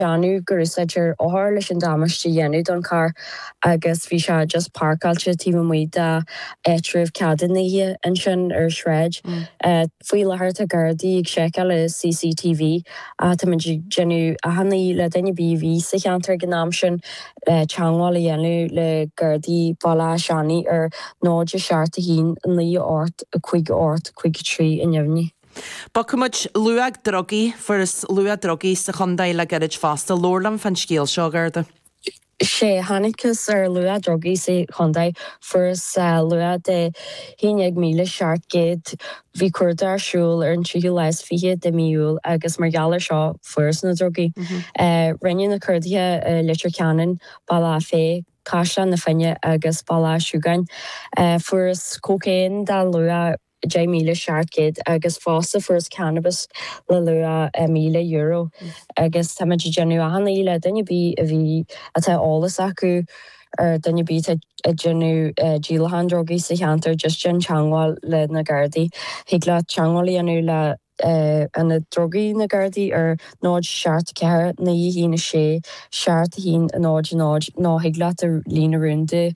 Janú gur idir áthir leis an damas dhéanú don car agus bhí se just parkáilte tí muide étrih ceadannaí an sin ar shred. Faoi lethart a gardaí ag seiceáil le CCTV a tá genú a hanaí le daine bhí sa cheantar gnáam sin teangáil a dhéanú le gardaí balla seanaí ar náide seart a hín an lí ort a chuig trí in neamhní. Ba cumid luag drogaí furas luag drogaí sa chundaí le garid fásta lórlam fan scéal seo garda. sé hannicus ar lua drogaí sé chundaí furas lua de 1,000,000 seart géad bhí cuairda arsúil ar an tríú leis fiche de míúil agus mar geallar seo furas na drogaí. Rinne na cuirdaithe litir ceanan balla fé caiisle na finne agus balla siúgain. Furas cócéin dá lua 1,000,000 seart géad agus fásta furas cannabis le lua €1,000 agus tá genú a hanaí le daine bí a bhí atá álas acu ar daine bí a genú dílahan drogaí sa cheantar just gen teangáil le na gardaí. Hiag le teangáil anú le na drogaí na gardaí ar náid seart ceair na hína sé seart hín a náid ná hiag le a lína runde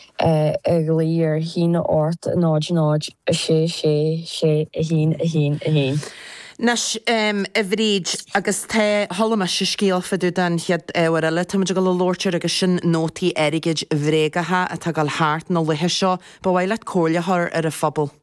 lí ar hína ort a náid a sé a hín. Nes a bhríd agus te thola se scéal faú den chiad éhar eile tá go le lóirtear agus sin nótaí airigid bhréigethe a tá gal háart nó lethe seo ba bhhaile cólathir ar a fphobal.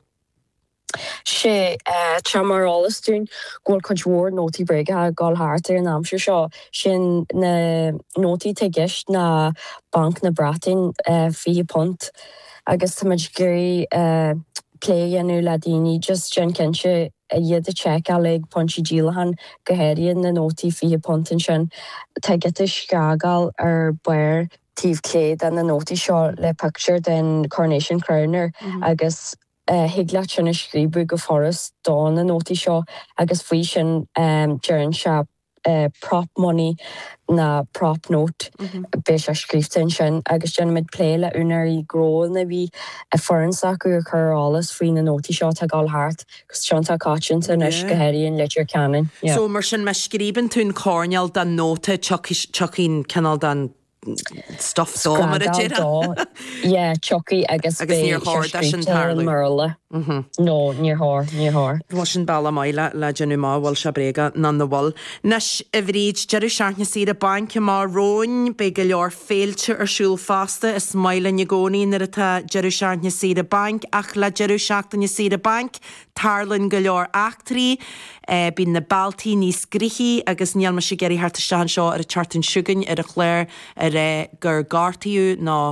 sé tramarolalas tún ggóil chuidhór nótaí breige a gáil háart ar an amsú seo sin na nótaí teigist na bank na Bratain £5 agus tá gurí lé anú le daoine just gen cinse iad a check a le ponchi dílahan gohéiríonn na nótaí £5 sin tá get scagáil ar buir tíomh cléad an na nótaí seo le picture den Coronation Crowner agus hiaglaat sin scríbú go forras dá na nótaí seo agus faoi sin dearann se prop money na prop note bé se scríbtain sin agus sin mid pléile únarí gróil na bhí a foransa acu a churálas faoin na nótaí seo tá gáil háart gus seanta cáitinta nes gohéiríonn litir canan. So mar sin me scríban tún córneal den nóta chucín canal den stuff dá mar a dtíra. Chucky agus níor háir sin tarlú. Merle. No, níor háir. Bhil sin bailla maile le genú má bhil se bréga na bhil. Nes a bhríd deidir seaartna siad a bank má róin be go leor féilte ar siúil fásta is maile na gcónaí nar atá deidir seaartna siad a bank ach le deidir seachtainna siad a bank tarlann go leor achtarí bín na baltaí níos grichi agus níl me sé geirí hartaisteán seo ar a chartan siúgain ar a chléir ar gur gartaíú ná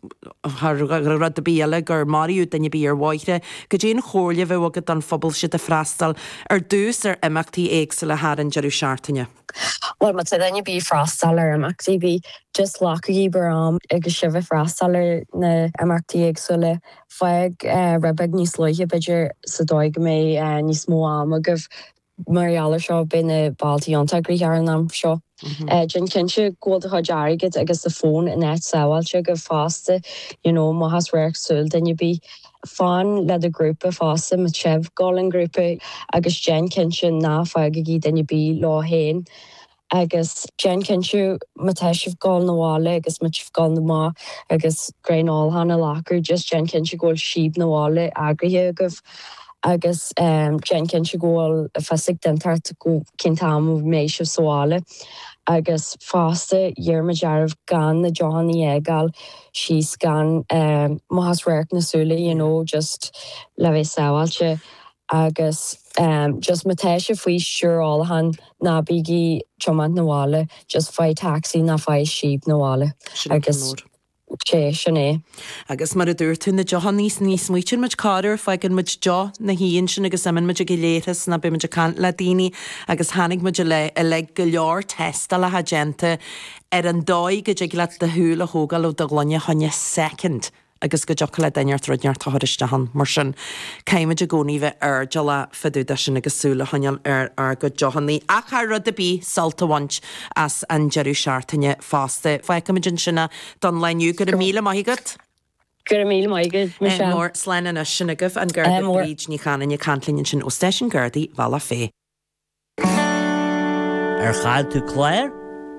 rud a bíile gur maríú daine bí ar bhaite go dtéon chóirle bheith agad an phobal si a freistal ar dús ar imachtaí éagsa le háan dearú seaartaine. Well, ma daine bí freistal ar imachtaí bhí just lacaí barám agus sibh freistal ar na imachtaí éagsa le feig ribbeag níos loithe beidir sa dóig mé níos mó am agah Mariala seo bina baltaí ionta gríthe an am seo. Jin cinse ggóil a chuidearigid agus the phone in net sáhailte go fásta, má has réic súil daine bí fáin le a grúpa fásta ma sibh gálan grúpa agus Jen cinse ná feigigí daine bí lá héin. Agus Jen cinse ma teisih gáil na bhála agus ma sibh gáil na má agus gréinál hanna lácar just Jen cinse ggóil siab na bhála agrithe agah agus Jen cinse ggóil fesig dentart go cintámh mééis se sála. Agus fásta dhearrma dearbh gan na Johanní éagáil síos gan má has réic nasúla, just le bheith sáhailte agus just ma teise faoi siúrálahan ná bígí chomant na bhála, just fáid taxi ná fáid siab na bhála. Agus sinné. Agus mar a dúirtún na Johanníos níos muitir muid cáir feigin muid jo na híonn sin agus saman muid go létas na be muid can le daoine agus hánig muid le go leor testa le hagénta ar an dóid go le de thuúla thógal ó do glonne chunne second. agus go jocha le daineart runeart táiristehan mar sin céimiid a gcónaí bheith de le fiú de sin agus súla haneal ar go Johanní a chu rud a bí saltahaint as an jeú seaartaine fásta. Feicimiid sinna don leniu go 1,000 maigad? Gur 1,000 maigad, mór slein a sin agah an ggurda bríd ní chanan cantlíonn sin ó stéisisin Gardaí bhela fé. Ar chail tú Claire?